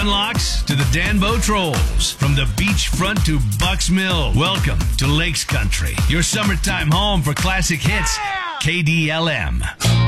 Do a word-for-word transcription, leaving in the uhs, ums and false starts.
Gunlocks to the Danbo Trolls. From the beachfront to Bucks Mill. Welcome to Lakes Country, your summertime home for classic hits. K D L M.